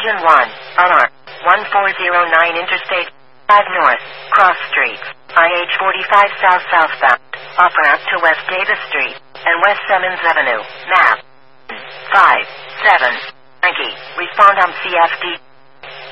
Engine 1, alarm. 1409 Interstate 5 North, Cross Street, IH-45 South southbound, off ramp to West Davis Street, and West Simmons Avenue, map 5, 7, Yankee, respond on CFD.